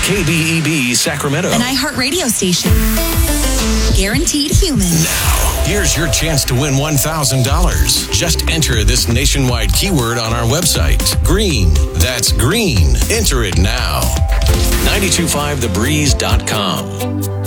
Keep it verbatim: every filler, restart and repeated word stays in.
K B E B Sacramento. An iHeartRadio station. Guaranteed human. Now, here's your chance to win one thousand dollars. Just enter this nationwide keyword on our website. Green. That's green. Enter it now. nine two five the breeze dot com.